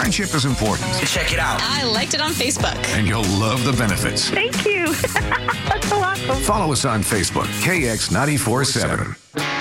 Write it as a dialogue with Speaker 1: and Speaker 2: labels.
Speaker 1: Friendship is important.
Speaker 2: Check it out.
Speaker 3: I liked it on Facebook.
Speaker 1: And you'll love the benefits.
Speaker 4: Thank you. That's so awesome.
Speaker 1: Follow us on Facebook, KX947.